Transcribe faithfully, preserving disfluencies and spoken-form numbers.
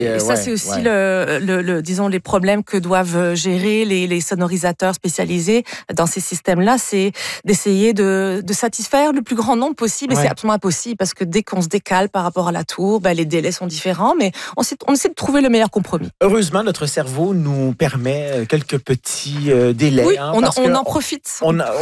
Et ça, ouais, c'est aussi ouais. le, le, le, disons, les problèmes que doivent gérer les, les sonorisateurs spécialisés dans ces systèmes-là, c'est d'essayer de, de satisfaire le plus grand nombre possible. Et Ouais. c'est absolument impossible parce que dès qu'on se décale par rapport à la tour, ben, les délais sont différents, mais on, sait, on essaie de trouver le meilleur compromis. Heureusement, notre cerveau nous permet quelques petits euh, délais. Oui, hein, on, parce on que en profite. On a,